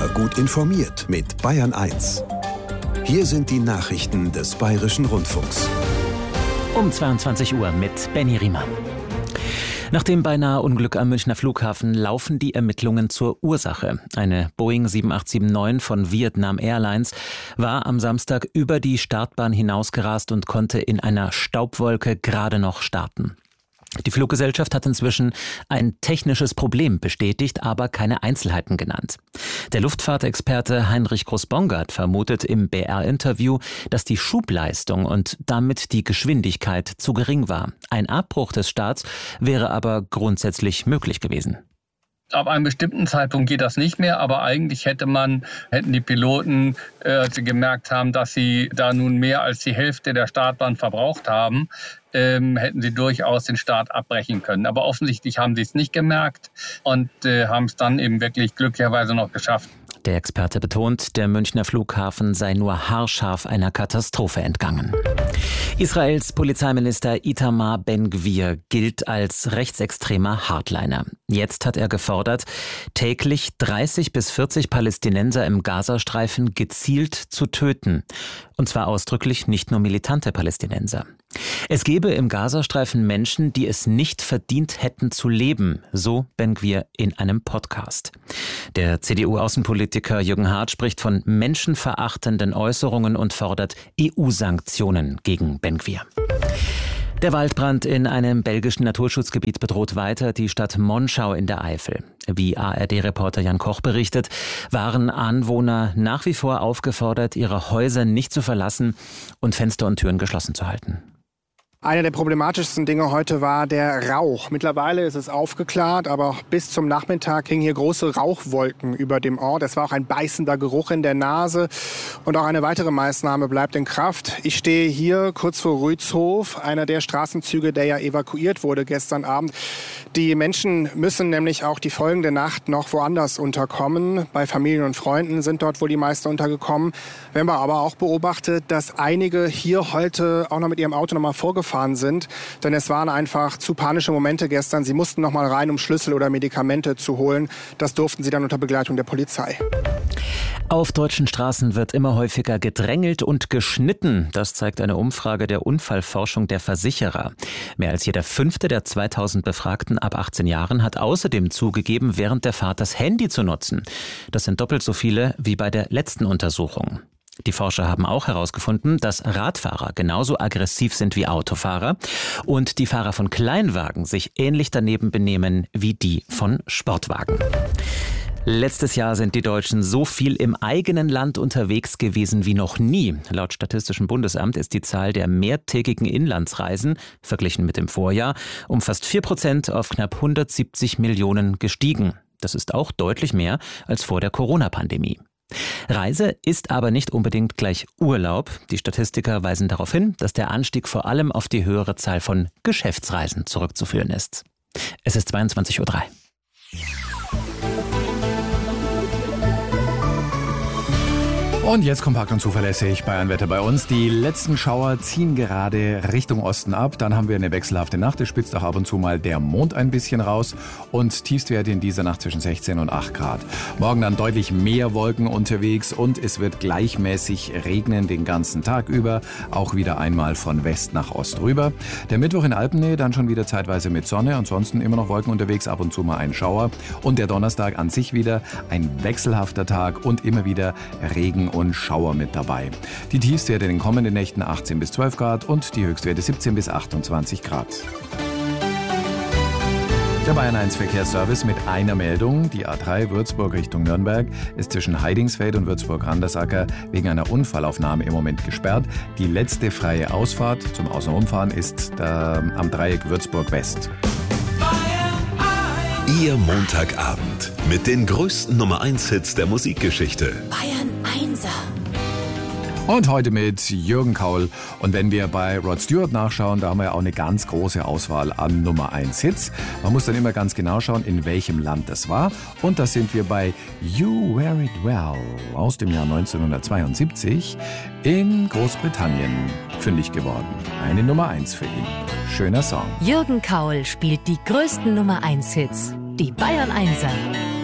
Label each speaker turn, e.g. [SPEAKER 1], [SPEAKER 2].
[SPEAKER 1] Immer gut informiert mit Bayern 1. Hier sind die Nachrichten des Bayerischen Rundfunks.
[SPEAKER 2] Um 22 Uhr mit Benny Riemann. Nach dem beinahe Unglück am Münchner Flughafen laufen die Ermittlungen zur Ursache. Eine Boeing 7879 von Vietnam Airlines war am Samstag über die Startbahn hinausgerast und konnte in einer Staubwolke gerade noch starten. Die Fluggesellschaft hat inzwischen ein technisches Problem bestätigt, aber keine Einzelheiten genannt. Der Luftfahrtexperte Heinrich Groß-Bongard vermutet im BR-Interview, dass die Schubleistung und damit die Geschwindigkeit zu gering war. Ein Abbruch des Starts wäre aber grundsätzlich möglich gewesen.
[SPEAKER 3] Ab einem bestimmten Zeitpunkt geht das nicht mehr, aber eigentlich hätten die Piloten, als sie gemerkt haben, dass sie da nun mehr als die Hälfte der Startbahn verbraucht haben, hätten sie durchaus den Start abbrechen können. Aber offensichtlich haben sie es nicht gemerkt und haben es dann eben wirklich glücklicherweise noch geschafft.
[SPEAKER 2] Der Experte betont, der Münchner Flughafen sei nur haarscharf einer Katastrophe entgangen. Israels Polizeiminister Itamar Ben-Gvir gilt als rechtsextremer Hardliner. Jetzt hat er gefordert, täglich 30 bis 40 Palästinenser im Gazastreifen gezielt zu töten. Und zwar ausdrücklich nicht nur militante Palästinenser. Es gebe im Gazastreifen Menschen, die es nicht verdient hätten zu leben, so Ben-Gvir in einem Podcast. Der CDU-Außenpolitiker Jürgen Hart spricht von menschenverachtenden Äußerungen und fordert EU-Sanktionen gegen Ben-Gvir. Der Waldbrand in einem belgischen Naturschutzgebiet bedroht weiter die Stadt Monschau in der Eifel. Wie ARD-Reporter Jan Koch berichtet, waren Anwohner nach wie vor aufgefordert, ihre Häuser nicht zu verlassen und Fenster und Türen geschlossen zu halten.
[SPEAKER 4] Einer der problematischsten Dinge heute war der Rauch. Mittlerweile ist es aufgeklärt, aber bis zum Nachmittag hingen hier große Rauchwolken über dem Ort. Es war auch ein beißender Geruch in der Nase. Und auch eine weitere Maßnahme bleibt in Kraft. Ich stehe hier kurz vor Rützhof, einer der Straßenzüge, der ja evakuiert wurde gestern Abend. Die Menschen müssen nämlich auch die folgende Nacht noch woanders unterkommen. Bei Familien und Freunden sind dort wohl die meisten untergekommen. Wir haben aber auch beobachtet, dass einige hier heute auch noch mit ihrem Auto noch mal vorgefahren sind, denn es waren einfach zu panische Momente gestern. Sie mussten noch mal rein, um Schlüssel oder Medikamente zu holen. Das durften sie dann unter Begleitung der Polizei.
[SPEAKER 2] Auf deutschen Straßen wird immer häufiger gedrängelt und geschnitten. Das zeigt eine Umfrage der Unfallforschung der Versicherer. Mehr als jeder Fünfte der 2000 Befragten ab 18 Jahren hat außerdem zugegeben, während der Fahrt das Handy zu nutzen. Das sind doppelt so viele wie bei der letzten Untersuchung. Die Forscher haben auch herausgefunden, dass Radfahrer genauso aggressiv sind wie Autofahrer und die Fahrer von Kleinwagen sich ähnlich daneben benehmen wie die von Sportwagen. Letztes Jahr sind die Deutschen so viel im eigenen Land unterwegs gewesen wie noch nie. Laut Statistischem Bundesamt ist die Zahl der mehrtägigen Inlandsreisen, verglichen mit dem Vorjahr, um fast 4% auf knapp 170 Millionen gestiegen. Das ist auch deutlich mehr als vor der Corona-Pandemie. Reise ist aber nicht unbedingt gleich Urlaub. Die Statistiker weisen darauf hin, dass der Anstieg vor allem auf die höhere Zahl von Geschäftsreisen zurückzuführen ist. Es ist 22:03 Uhr.
[SPEAKER 5] Und jetzt kompakt und zuverlässig Bayernwetter bei uns. Die letzten Schauer ziehen gerade Richtung Osten ab. Dann haben wir eine wechselhafte Nacht. Es spitzt auch ab und zu mal der Mond ein bisschen raus. Und Tiefstwerte in dieser Nacht zwischen 16 und 8 Grad. Morgen dann deutlich mehr Wolken unterwegs und es wird gleichmäßig regnen den ganzen Tag über. Auch wieder einmal von West nach Ost rüber. Der Mittwoch in Alpennähe dann schon wieder zeitweise mit Sonne. Ansonsten immer noch Wolken unterwegs, ab und zu mal ein Schauer. Und der Donnerstag an sich wieder ein wechselhafter Tag und immer wieder Regen und Schauer mit dabei. Die Tiefstwerte in den kommenden Nächten 18 bis 12 Grad und die Höchstwerte 17 bis 28 Grad. Der Bayern 1 Verkehrsservice mit einer Meldung. Die A3 Würzburg Richtung Nürnberg ist zwischen Heidingsfeld und Würzburg-Randersacker wegen einer Unfallaufnahme im Moment gesperrt. Die letzte freie Ausfahrt zum Außenrumfahren ist am Dreieck Würzburg West.
[SPEAKER 1] Ihr Montagabend mit den größten Nummer-1-Hits der Musikgeschichte.
[SPEAKER 6] Bayern 1er.
[SPEAKER 5] Und heute mit Jürgen Kaul. Und wenn wir bei Rod Stewart nachschauen, da haben wir ja auch eine ganz große Auswahl an Nummer 1 Hits. Man muss dann immer ganz genau schauen, in welchem Land das war. Und da sind wir bei You Wear It Well aus dem Jahr 1972 in Großbritannien fündig geworden. Eine Nummer 1 für ihn. Schöner Song.
[SPEAKER 6] Jürgen Kaul spielt die größten Nummer 1 Hits. Die Bayern 1er.